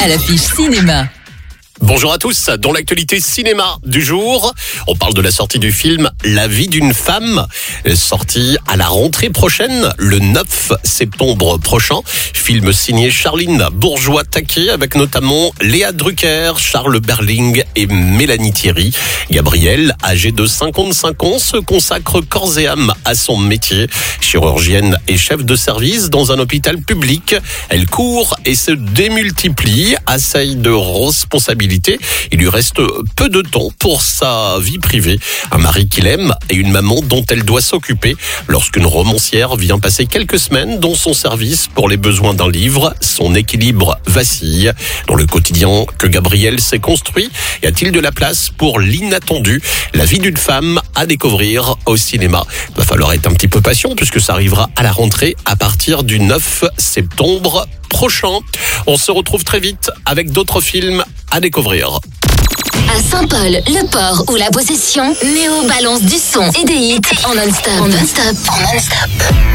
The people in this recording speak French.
à l'affiche cinéma. Bonjour à tous, dans l'actualité cinéma du jour, on parle de la sortie du film La vie d'une femme, sorti à la rentrée prochaine, le 9 septembre prochain. Film signé Charline Bourgeois-Taquet avec notamment Léa Drucker, Charles Berling et Mélanie Thierry. Gabrielle, âgée de 55 ans, se consacre corps et âme à son métier. Chirurgienne et chef de service dans un hôpital public, elle court et se démultiplie, assaille de responsabilités. Il lui reste peu de temps pour sa vie privée. Un mari qu'il aime et une maman dont elle doit s'occuper. Lorsqu'une romancière vient passer quelques semaines dans son service pour les besoins d'un livre, son équilibre vacille. Dans le quotidien que Gabrielle s'est construit, y a-t-il de la place pour l'inattendu? La vie d'une femme à découvrir au cinéma. Il va falloir être un petit peu patient puisque ça arrivera à la rentrée à partir du 9 septembre prochain. On se retrouve très vite avec d'autres films à découvrir. À Saint-Paul, Le Port ou La Possession, Néo balance du son et des hits en non-stop.